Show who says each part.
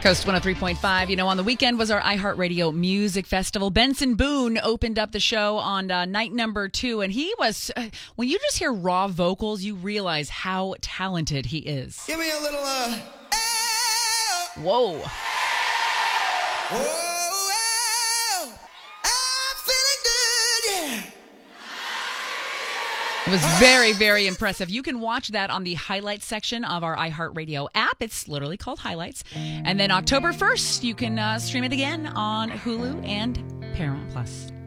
Speaker 1: Coast 103.5. You know, on the weekend was our iHeartRadio Music Festival. Benson Boone opened up the show on night number 2, and he was, when you just hear raw vocals, you realize how talented he is.
Speaker 2: Give me a little,
Speaker 1: Whoa.
Speaker 2: Whoa, I'm feeling good, yeah.
Speaker 1: It was very, very impressive. You can watch that on the highlights section of our iHeartRadio app. It's literally called Highlights. And then October 1st, you can stream it again on Hulu and Paramount Plus.